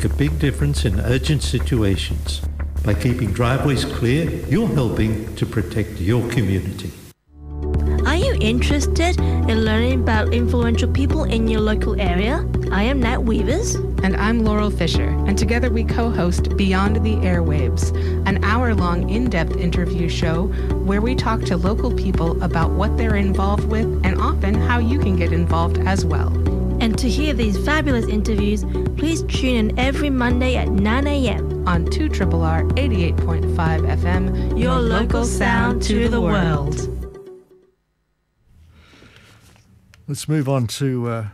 a big difference in urgent situations. By keeping driveways clear, you're helping to protect your community. Are you interested in learning about influential people in your local area? I am Nat Weavers. And I'm Laurel Fisher, and together we co-host Beyond the Airwaves, an hour-long in-depth interview show where we talk to local people about what they're involved with and often how you can get involved as well. And to hear these fabulous interviews, please tune in every Monday at 9 a.m. on 2RRR 88.5 FM, your local sound to the world. Let's move on to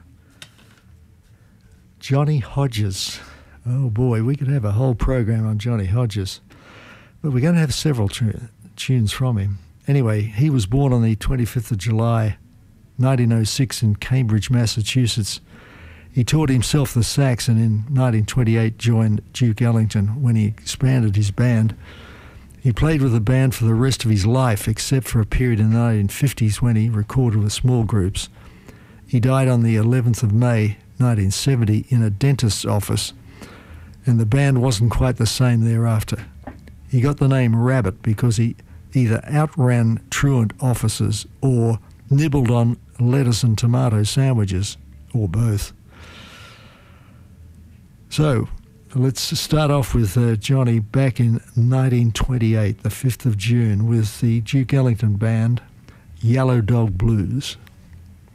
Johnny Hodges. Oh boy, we could have a whole program on Johnny Hodges, but we're going to have several tunes from him. Anyway, he was born on the 25th of July, 1906 in Cambridge, Massachusetts. He taught himself the sax and in 1928 joined Duke Ellington when he expanded his band. He played with the band for the rest of his life, except for a period in the 1950s when he recorded with small groups. He died on the 11th of May, 1970, in a dentist's office, and the band wasn't quite the same thereafter. He got the name Rabbit because he either outran truant officers or nibbled on lettuce and tomato sandwiches, or both. So, let's start off with Johnny back in 1928, the 5th of June, with the Duke Ellington Band, Yellow Dog Blues.